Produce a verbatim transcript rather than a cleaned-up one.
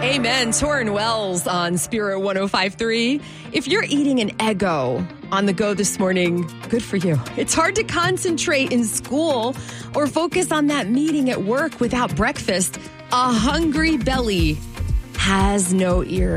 Amen. Torrin Wells on Spirit one oh five point three. If you're eating an Eggo on the go this morning, good for you. It's hard to concentrate in school or focus on that meeting at work without breakfast. A hungry belly has no ears.